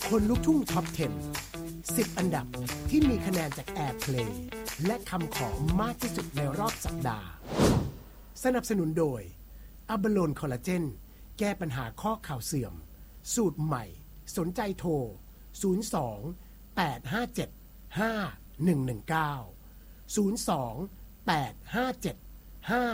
คนลุกทุ่งท็อป 10 อันดับที่มีคะแนนจาก Airplay และคำขอมากที่สุดในรอบสัปดาห์สนับสนุนโดยอะบาโลนคอลลาเจนแก้ปัญหาข้อเข่าเสื่อมสูตรใหม่สนใจโทร02 857 5119 02 857